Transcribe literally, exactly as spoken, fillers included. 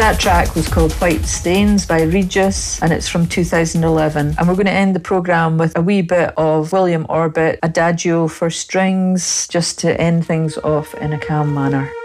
That track was called White Stains by Regis, and it's from two thousand eleven. And we're going to end the programme with a wee bit of William Orbit, Adagio for strings, just to end things off in a calm manner.